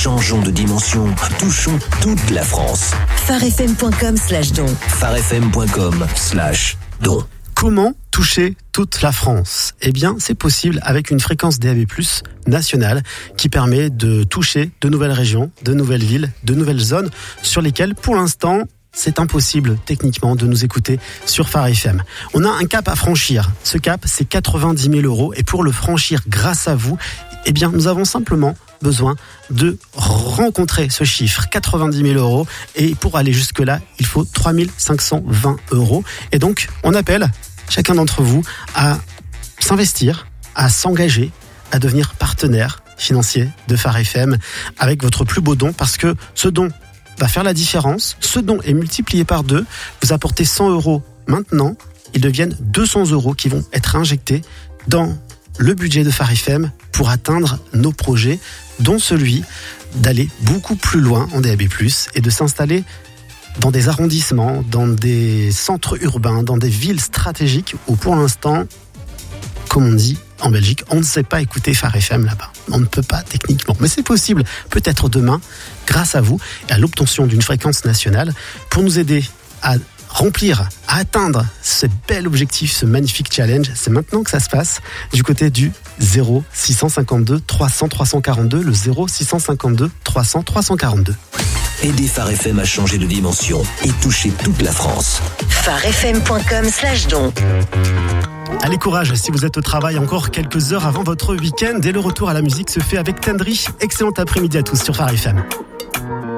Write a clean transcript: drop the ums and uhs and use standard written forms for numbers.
Changeons de dimension. Touchons toute la France. farfm.com/don. farfm.com/don. Comment toucher toute la France ? Eh bien, c'est possible avec une fréquence DAB+ nationale qui permet de toucher de nouvelles régions, de nouvelles villes, de nouvelles zones sur lesquelles, pour l'instant, c'est impossible techniquement de nous écouter sur Phare FM. On a un cap à franchir. Ce cap, c'est 90 000 €. Et pour le franchir grâce à vous, eh bien, nous avons simplement besoin de rencontrer ce chiffre, 90 000 €. Et pour aller jusque-là, il faut 3 520 €. Et donc, on appelle chacun d'entre vous à s'investir, à s'engager, à devenir partenaire financier de Phare FM avec votre plus beau don, parce que ce don va faire la différence. Ce don est multiplié par 2. Vous apportez 100 € maintenant, ils deviennent 200 € qui vont être injectés dans le budget de Phare FM pour atteindre nos projets, dont celui d'aller beaucoup plus loin en DAB+, et de s'installer dans des arrondissements, dans des centres urbains, dans des villes stratégiques où pour l'instant, comme on dit en Belgique, on ne sait pas écouter Phare FM là-bas. On ne peut pas techniquement, mais c'est possible, peut-être demain, grâce à vous et à l'obtention d'une fréquence nationale, pour nous aider à remplir, à atteindre ce bel objectif, ce magnifique challenge. C'est maintenant que ça se passe du côté du 0652 300 342, le 0652 300 342. Aidez Phare FM à changer de dimension et toucher toute la France. farfm.com/don. Allez, courage, si vous êtes au travail, encore quelques heures avant votre week-end, et le retour à la musique se fait avec Tendry. Excellent après-midi à tous sur Phare FM.